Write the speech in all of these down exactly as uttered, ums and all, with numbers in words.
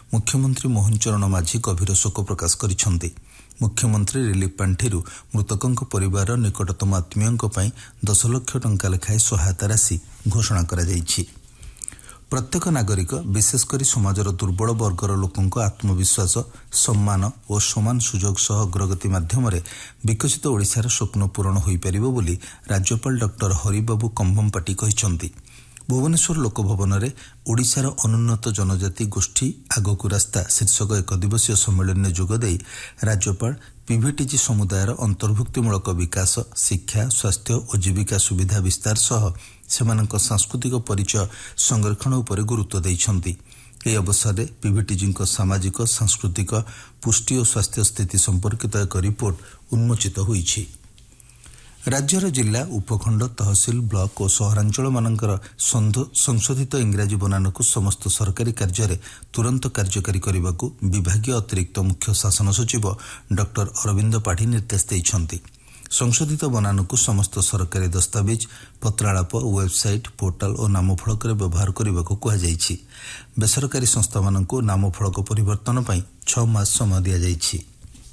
मुख्यमंत्री मोहन चरण माझी गभीर शोक प्रकाश करिसेंति। मुख्यमंत्री रिलीफ पांठिरू मृतकों परिवार निकटतम आत्मीयों पर दस लाख टंका लेखाएं सहायता राशि घोषणा करा जायछि। प्रत्येक नागरिक विशेषकर समाजर दुर्बल वर्गर लोकों आत्मविश्वास सम्मान और समान सुजोग सह अग्रगति माध्यम विकसित ओडिशार स्वप्न पूरण हो पारिबो बोली राज्यपाल डॉक्टर हरिबाबू कंभमपाटी कहिसेंति। भुवनेश्वर लोकभवन में ओडिशार अनुन्नत जनजाति गोष्ठी आगकू रास्ता शीर्षक एक दिवसीय सम्मेलन में जोगदे राज्यपाल पीवीटीजी समुदायर अंतर्भुक्तिमूलक विकास शिक्षा स्वास्थ्य और जीविका सुविधा विस्तार सह सेमानक सांस्कृतिक परिचय संरक्षण उपर गुरुत्व देइछंती। एही अवसर में पीवीटीजी सामाजिक सांस्कृतिक पुष्टि और स्वास्थ्य स्थिति संपर्कित एक रिपोर्ट उन्मोचित होईछि। राज्यर जिला उपखंड तहसिल ब्लॉक और सहरांचल मानकर संशोधित इंग्राजी बनान को समस्त सरकारी कार्य तुरंत कार्यकारी करने को विभागीय अतिरिक्त मुख्य शासन सचिव डॉक्टर अरविंद पाठी निर्देश देइछंती। संशोधित बनान को समस्त सरकारी दस्तावेज पत्रालाप वेबसाइट पोर्टाल और नामफलक व्यवहार करने को कहुଯାଇଛି। बेसरकारी संस्था मानक नामफलक परिवर्तन पर छह मास समय दि जाइछि।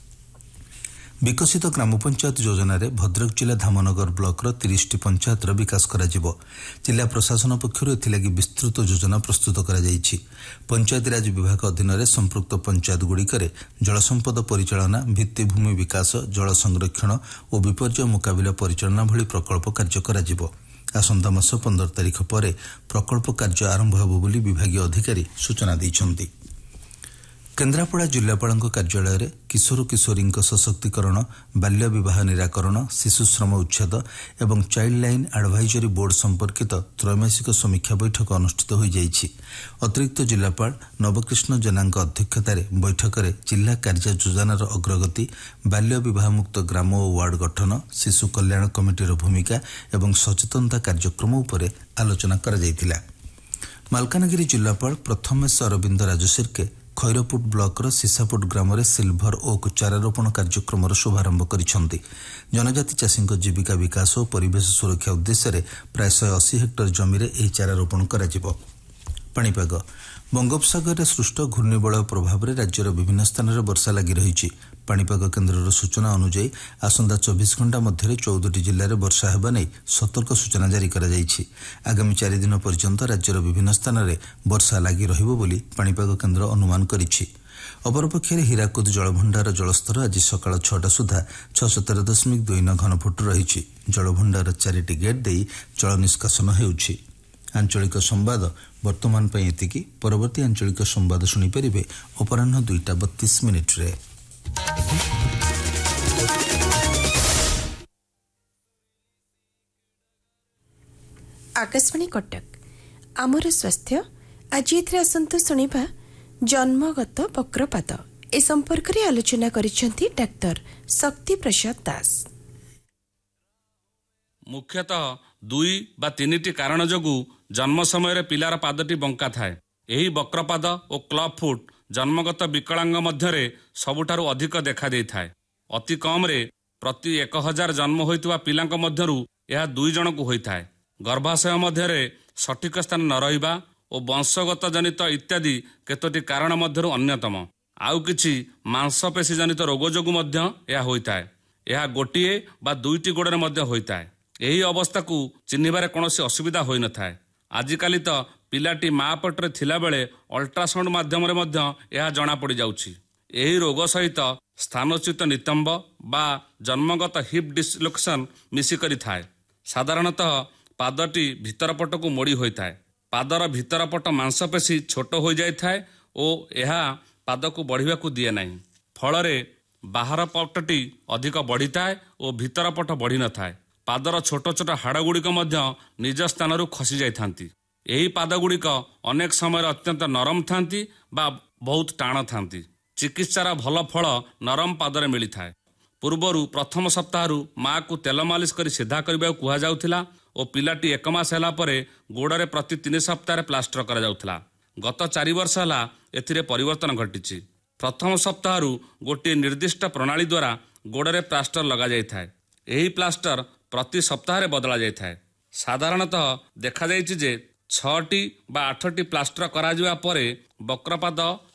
विकसित ग्राम पंचायत योजना रे भद्रक जिला धामनगर ब्लॉक तीस पंचायत विकास करा जिवो। जिला प्रशासन पक्षर एथिलागि विस्तृत योजना प्रस्तुत करा जायछि। पंचायत राज विभाग अधीन रे संपृक्त पंचायत गुड़िकरे जल संपद परिचालना भित्तिभूमि विकास जल संरक्षण और विपर्यय मुकाबिला परिचालना भली प्रकल्प कार्य करा जिवो। आसंता मास पंद्रह तारिख पर प्रकल्प कार्य आरंभ हेबो बोली विभागीय अधिकारी सूचना दैछंती। केन्द्रापड़ा जिलापाल कार्यालय में किशोर किशोरी सशक्तिकरण बाल्य विवाह निराकरण शिशुश्रम उच्छेद एवं चाइल्ड लाइन एडवाइजरी बोर्ड संपर्कित त्रैमासिक समीक्षा बैठक अनुष्ठित हो जाइछि। अतिरिक्त जिलापाल नवकृष्ण जेना अध्यक्षतार बैठक में जिला कार्य योजनार अग्रगति बाल्य विवाह मुक्त ग्राम और वार्ड गठन शिशु कल्याण कमिटीर भूमिका एवं सचेतनता कार्यक्रम उपर आलोचना करा जायतिला। मालकानगिरी जिलापाल प्रथमेश अरविंद राजशीर्के खैरपुट ब्लॉक सीसापुट ग्राम में सिल्भर ओक चारारोपण कार्यक्रम शुभारंभ करिसेंति। जनजाति चाषी जीविका विकास और परिवेश सुरक्षा उद्देश्य प्राय शहे अशी हेक्टर जमी में चारारोपण करा। पाणीपाग बंगोपसागर सृष्ट घूर्णिबलय प्रभाव में राज्यर विभिन्न स्थान में वर्षा लगी रही। पाणीपाग केन्द्र सूचना अनुसार आसंता चौबीस घंटा मध्य चौदह जिले में वर्षा होगा नहीं सतर्क सूचना जारी करा जायछि। आगामी चार दिन पर्यंत राज्यर विभिन्न स्थान में वर्षा लगी रहिबो बोली पाणीपाग केन्द्र अनुमान करिछि। अपरपक्षे हीराकुद जलभंडार जलस्तर आज सकाळ छटा सुधा छह तेरह दशमिक दुई नौ घनफुट रही। जलभंडार चारिटी गेट दे जल निष्कासन हेउछि। आंचलिक संवाद वर्तमान पर एतिकी। परवर्ती आंचलिक संवाद शुणिपारे अपराह दुईटा बत्तीस मिनिट रे। आकाशवाणी कटक आमर स्वास्थ्य आज एथरे आसंतु सुनिबा जन्मगत वक्रपात ए संपर्क रे आलोचना करिसेंती डाक्टर शक्ति प्रसाद दास। मुख्यतः दुई बा तीनिटी कारण जोगु जन्म समय पिलार पादटी बंका थाए। एही वक्रपाद और क्लब फुट जन्मगत विकलांग मध्यरे सबुठारु अधिक देखा देई थाए। अति कम रे प्रति एक हजार जन्म होइतुवा पिलांक मध्यरु यह दुई जन को होई थाए। गर्भाशय मध्यरे सठिक स्थान न रहिबा और वंशगत जनित इत्यादि केतोटी कारण मध्यरु अन्यतम। आउ किछि मांसपेशी जनित रोग जोगु मध्य यह होई थाए। यह गोटिए बा दुईटी गोड़े मध्य होई थाए। एही अवस्था को चिन्हिबारे कौनसी असुविधा होई न थाए। आजिकाली तो पिलाटी माँ पटरे थिला बेले अल्ट्रासाउंड माध्यम रे मध्य यह जना पड़ी जाउछि। एही रोग सहित स्थानच्युत नितंब बा जन्मगत हिप डिसलोकेशन मिसी करी थाए। साधारणतः पादटी भीतर पट को मोड़ी होई थाए। पादर भीतर पट मांसपेशी छोट हो जाय थाए और यह पाद को बढ़िबा को दिए नहीं। फलरे बाहर पटटी अधिक बढ़ी थाए और भीतर पट बढ़ी न थाए। पादर छोट छोट हाड़ गुड़िक निज स्थान खसी जाती। यही पाद गुड़िक अनेक समय अत्यंत नरम थांती बा बहुत टाण थांती। चिकित्सार भल फल नरम पादरे मिली थाए। पूर्वर प्रथम सप्ताह माँ को तेल मालिश कर सीधा करने को कह जाउथिला और पिलाटी एक मास हैला परे गोड़े प्रति तीन सप्ताह प्लास्टर करा जाउथिला। गत चार वर्ष है एथिरे परिवर्तन घटी। प्रथम सप्ताह गोटे निर्दिष्ट प्रणाली द्वारा गोड़े प्लास्टर लगा जाय थाए। एही प्लास्टर प्रति सप्ताह बदला जाय थाए। साधारणतः देखा जायछि जे छटी बा आठटी प्लास्टर करा जिवा परे वक्रपाद